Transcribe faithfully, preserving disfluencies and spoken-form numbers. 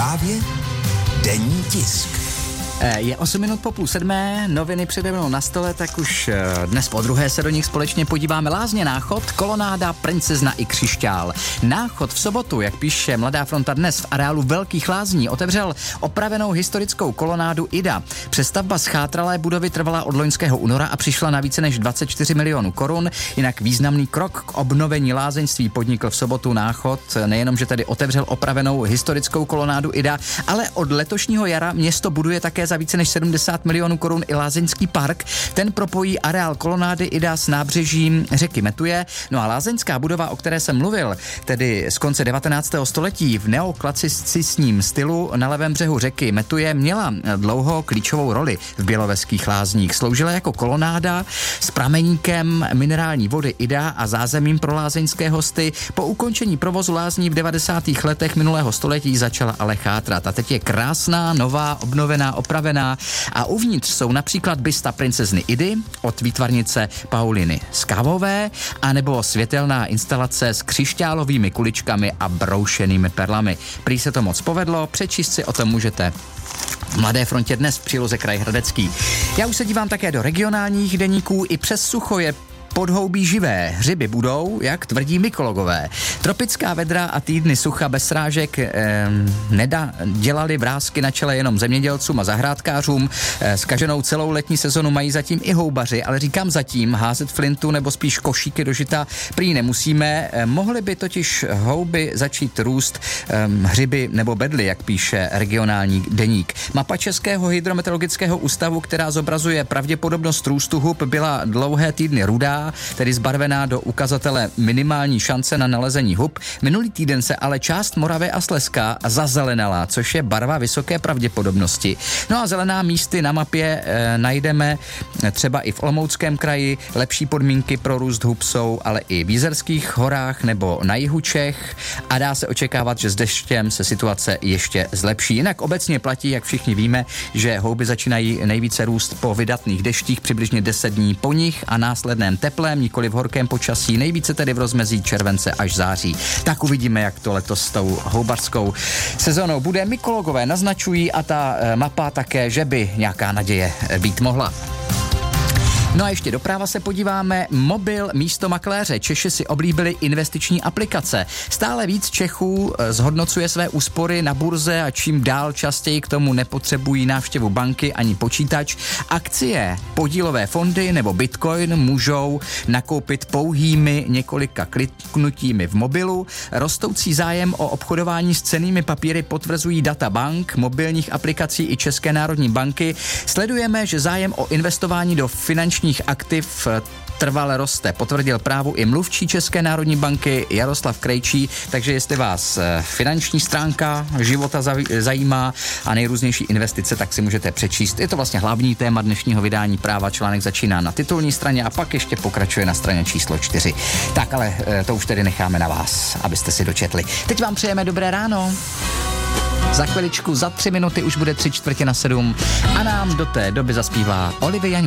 Právě denní tisk. Je osm minut po půl sedmé, noviny přede mnou na stole, tak už dnes po druhé se do nich společně podíváme. Lázně Náchod, kolonáda, princezna i křišťál. Náchod v sobotu, jak píše Mladá fronta dnes, v areálu Velkých Lázní otevřel opravenou historickou kolonádu Ida. Přestavba schátralé budovy trvala od loňského února a přišla na více než dvacet čtyři milionů korun. Jinak významný krok k obnovení lázeňství podnikl v sobotu Náchod. Nejenom, že tedy otevřel opravenou historickou kolonádu Ida, ale od letošního jara město buduje také za více než sedmdesát milionů korun i lázeňský park. Ten propojí areál kolonády Ida s nábřežím řeky Metuje. No a lázeňská budova, o které jsem mluvil, tedy z konce devatenáctého století v neoklasicistním stylu na levém břehu řeky Metuje, měla dlouho klíčovou roli v Běloveských lázních. Sloužila jako kolonáda s prameníkem minerální vody Ida a zázemím pro lázeňské hosty. Po ukončení provozu lázní v devadesátých letech minulého století začala ale chátrat. A teď je krásná, nová, obnovená, opravená a uvnitř jsou například bysta princezny Idy od výtvarnice Pauliny Skávové anebo světelná instalace s křišťálovými kuličkami a broušenými perlami. Prý se to moc povedlo, přečíst si o tom můžete v Mladé frontě dnes v příloze Kraj Hradecký. Já už se dívám také do regionálních deníků, i přes sucho je podhoubí živé, hřiby budou, jak tvrdí mykologové. Tropická vedra a týdny sucha bez srážek eh, neda, dělali vrásky na čele jenom zemědělcům a zahrádkářům. Eh, zkaženou celou letní sezonu mají zatím i houbaři, ale říkám zatím, házet flintu nebo spíš košíky do žita prý nemusíme. Eh, mohly by totiž houby začít růst eh, hřiby nebo bedly, jak píše regionální deník. Mapa Českého hydrometeorologického ústavu, která zobrazuje pravděpodobnost růstu hub, byla dlouhé týdny rudá, tedy zbarvená do ukazatele minimální šance na nalezení hub. Minulý týden se ale část Moravy a Slezska zazelenala, což je barva vysoké pravděpodobnosti. No a zelená místy na mapě e, najdeme třeba i v Olomouckém kraji. Lepší podmínky pro růst hub jsou ale i v Jizerských horách nebo na jihu Čech a dá se očekávat, že s deštěm se situace ještě zlepší. Jinak obecně platí, jak všichni víme, že houby začínají nejvíce růst po vydatných deštích, přibližně deset dní po nich a následném teplém, nikoli v horkém počasí, nejvíce tedy v rozmezí července až září. Tak uvidíme, jak to letos s tou houbařskou sezónou bude. Mykologové naznačují a ta mapa také, že by nějaká naděje být mohla. No a ještě doprava se podíváme. Mobil místo makléře. Češi si oblíbili investiční aplikace. Stále víc Čechů zhodnocuje své úspory na burze a čím dál častěji k tomu nepotřebují návštěvu banky ani počítač. Akcie, podílové fondy nebo bitcoin můžou nakoupit pouhými několika kliknutími v mobilu. Rostoucí zájem o obchodování s cennými papíry potvrzují data bank, mobilních aplikací i České národní banky. Sledujeme, že zájem o investování do finanční aktiv trvale roste. Potvrdil Právu i mluvčí České národní banky Jaroslav Krejčí, takže jestli vás finanční stránka života zajímá a nejrůznější investice, tak si můžete přečíst. Je to vlastně hlavní téma dnešního vydání Práva. Článek začíná na titulní straně a pak ještě pokračuje na straně číslo čtyři. Tak ale to už tedy necháme na vás, abyste si dočetli. Teď vám přejeme dobré ráno. Za chviličku, za tři minuty už bude tři čtvrtě na sedm a nám do té doby zaspívá Olivia.